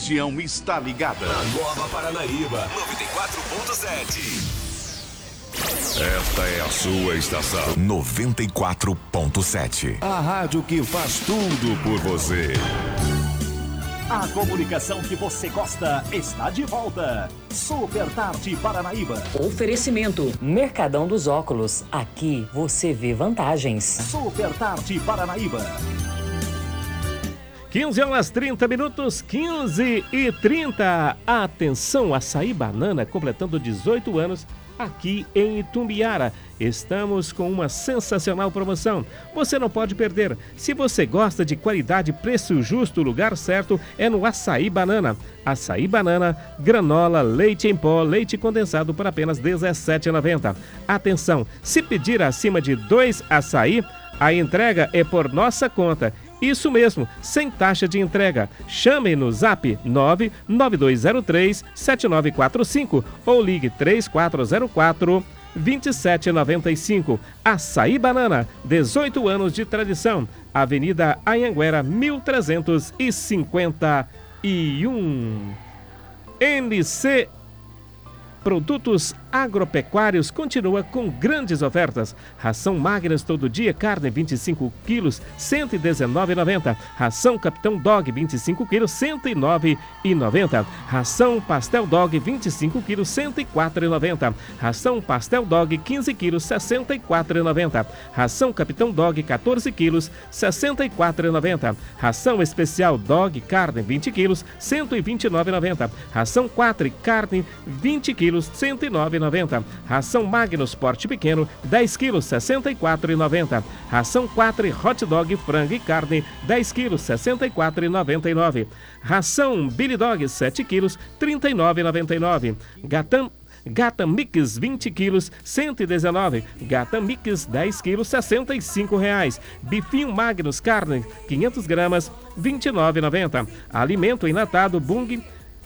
região está ligada. Na Nova Paranaíba, 94.7. Esta é a sua estação 94.7. A rádio que faz tudo por você. A comunicação que você gosta está de volta. Super Tarde Paranaíba. Oferecimento Mercadão dos Óculos. Aqui você vê vantagens. Super Tarde Paranaíba. 15h30, 15h30. Atenção, Açaí Banana completando 18 anos aqui em Itumbiara. Estamos com uma sensacional promoção. Você não pode perder. Se você gosta de qualidade e preço justo, o lugar certo é no Açaí Banana. Açaí Banana, granola, leite em pó, leite condensado por apenas R$ 17,90. Atenção, se pedir acima de 2 açaí, a entrega é por nossa conta. Isso mesmo, sem taxa de entrega. Chame no Zap 99203-7945 ou ligue 3404-2795. Açaí Banana, 18 anos de tradição. Avenida Anhanguera, 1351. NC Produtos Agropecuários continua com grandes ofertas. Ração Magnus todo dia, carne 25 quilos, R$ 119,90. Ração Capitão Dog 25 quilos, R$ 109,90. Ração Pastel Dog 25 quilos, R$ 104,90. Ração Pastel Dog 15 quilos, R$ 64,90. Ração Capitão Dog 14 quilos, R$ 64,90. Ração Especial Dog Carne 20 quilos, R$ 129,90. Ração 4 Carne 20 quilos, R$ 109,90. Ração Magnus Porte Pequeno, 10 quilos, R$ 64,90. Ração 4 Hot Dog Frango e Carne, 10 quilos, R$ 64,99. Ração Billy Dog, 7 quilos, R$ 39,99. Gata Mix 20 quilos, R$ 119. Gata Mix 10 quilos, R$ 65,00. Bifinho Magnus Carne, 500 gramas, R$ 29,90. Alimento enlatado Bung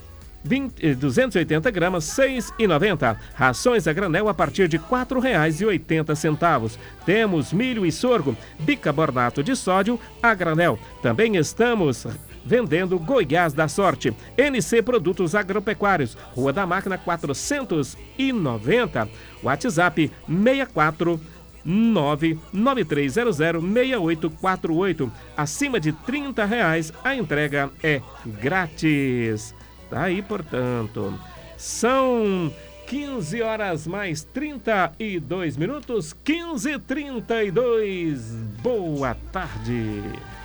280 gramas, R$ 6,90. Rações a granel a partir de R$ 4,80. Temos milho e sorgo, bicarbonato de sódio a granel. Também estamos vendendo Goiás da Sorte. NC Produtos Agropecuários, Rua da Máquina 490. WhatsApp 64 993006848. Acima de R$ 30 a entrega é grátis. Tá aí, portanto, são 15 horas mais 32 minutos, 15h32. Boa tarde.